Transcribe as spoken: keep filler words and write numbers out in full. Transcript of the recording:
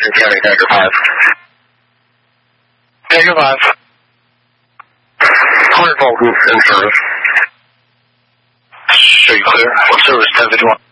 Washington County, negative five. Negative five. one hundred volt in service. Show you clear. What service ten fifty-one?